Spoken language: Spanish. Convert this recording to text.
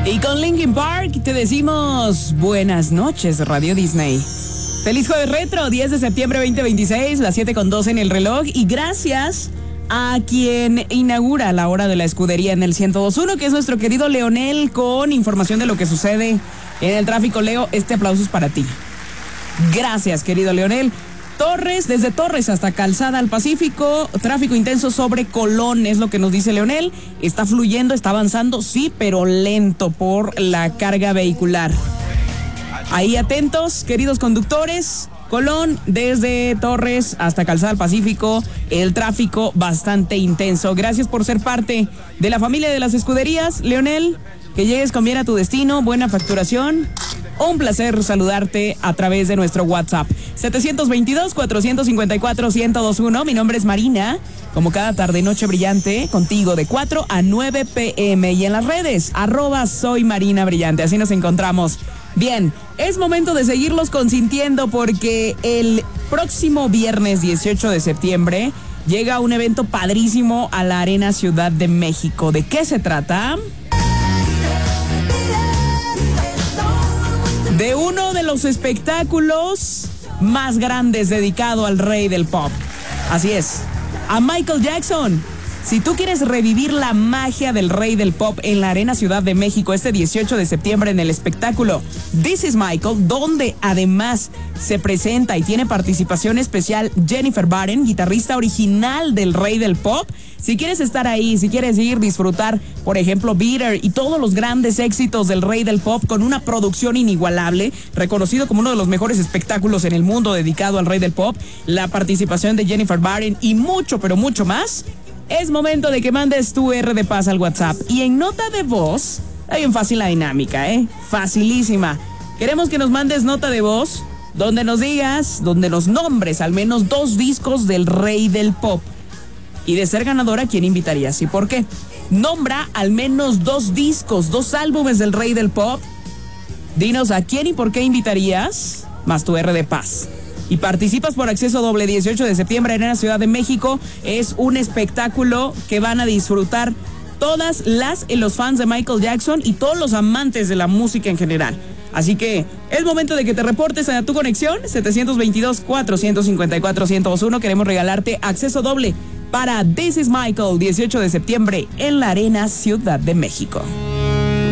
Y con Linkin Park te decimos buenas noches, Radio Disney. Feliz Jueves Retro, 10 de septiembre 2026, las 7:12 en el reloj. Y gracias a quien inaugura la hora de la escudería en el 102.1, que es nuestro querido Leonel, con información de lo que sucede en el tráfico. Leo, este aplauso es para ti. Gracias, querido Leonel. Desde Torres hasta Calzada al Pacífico, tráfico intenso sobre Colón, es lo que nos dice Leonel. Está fluyendo, está avanzando, sí, pero lento por la carga vehicular. Ahí atentos, queridos conductores. Colón, desde Torres hasta Calzada al Pacífico, el tráfico bastante intenso. Gracias por ser parte de la familia de las escuderías, Leonel. Que llegues con bien a tu destino, buena facturación. Un placer saludarte a través de nuestro WhatsApp. 722-454-1021. Mi nombre es Marina. Como cada tarde, noche brillante, contigo de 4 a 9 p.m. Y en las redes, @soy Marina Brillante. Así nos encontramos. Bien, es momento de seguirlos consintiendo porque el próximo viernes 18 de septiembre llega un evento padrísimo a la Arena Ciudad de México. ¿De qué se trata? De uno de los espectáculos más grandes dedicado al rey del pop. Así es, a Michael Jackson. Si tú quieres revivir la magia del rey del pop en la Arena Ciudad de México este 18 de septiembre en el espectáculo This is Michael, donde además se presenta y tiene participación especial Jennifer Batten, guitarrista original del rey del pop. Si quieres estar ahí, si quieres ir, disfrutar, por ejemplo, Bitter y todos los grandes éxitos del rey del pop con una producción inigualable, reconocido como uno de los mejores espectáculos en el mundo dedicado al rey del pop, la participación de Jennifer Batten y mucho, pero mucho más, es momento de que mandes tu R de paz al WhatsApp. Y en nota de voz, está bien fácil la dinámica, facilísima. Queremos que nos mandes nota de voz donde nos digas, donde nos nombres al menos 2 discos del rey del pop. Y de ser ganadora, ¿quién invitarías y por qué? Nombra al menos 2 discos, 2 álbumes del rey del pop. Dinos a quién y por qué invitarías, más tu R de paz. Y participas por acceso doble 18 de septiembre en la Ciudad de México. Es un espectáculo que van a disfrutar todas los fans de Michael Jackson y todos los amantes de la música en general. Así que es momento de que te reportes a tu conexión 722-454-1021. Queremos regalarte acceso doble para This is Michael, 18 de septiembre en la Arena Ciudad de México.